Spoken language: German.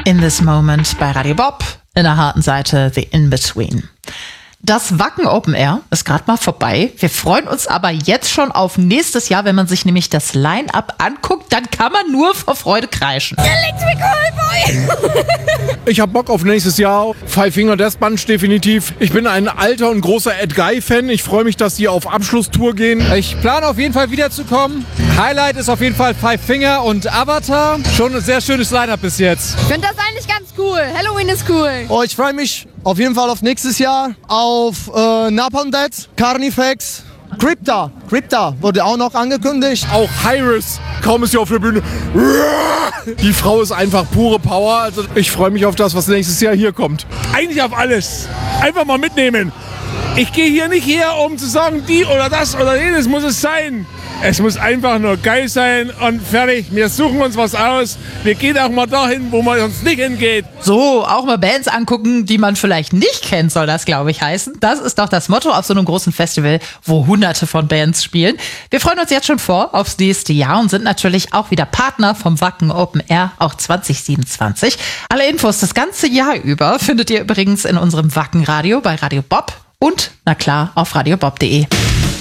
In This Moment bei Radio Bob, in der harten Seite The In-Between. Das Wacken Open Air ist gerade mal vorbei. Wir freuen uns aber jetzt schon auf nächstes Jahr. Wenn man sich nämlich das Line-Up anguckt, dann kann man nur vor Freude kreischen. Ich hab Bock auf nächstes Jahr. Five Finger Death Punch definitiv. Ich bin ein alter und großer Ed Guy-Fan. Ich freue mich, dass die auf Abschlusstour gehen. Ich plane auf jeden Fall wiederzukommen. Highlight ist auf jeden Fall Five Finger und Avatar. Schon ein sehr schönes Line-Up bis jetzt. Ich finde das eigentlich ganz cool. Halloween ist cool. Oh, ich freue mich auf jeden Fall auf nächstes Jahr. Auf Napalm Death, Carnifex, Crypta wurde auch noch angekündigt. Auch Hyris, kaum ist sie auf der Bühne. Die Frau ist einfach pure Power. Also ich freue mich auf das, was nächstes Jahr hier kommt. Eigentlich auf alles. Einfach mal mitnehmen. Ich gehe hier nicht her, um zu sagen, die oder das oder jenes muss es sein. Es muss einfach nur geil sein und fertig. Wir suchen uns was aus. Wir gehen auch mal dahin, wo man sonst nicht hingeht. So, auch mal Bands angucken, die man vielleicht nicht kennt, soll das, glaube ich, heißen. Das ist doch das Motto auf so einem großen Festival, wo hunderte von Bands spielen. Wir freuen uns jetzt schon aufs nächste Jahr und sind natürlich auch wieder Partner vom Wacken Open Air, auch 2027. Alle Infos das ganze Jahr über findet ihr übrigens in unserem Wacken Radio bei Radio Bob und, na klar, auf radiobob.de.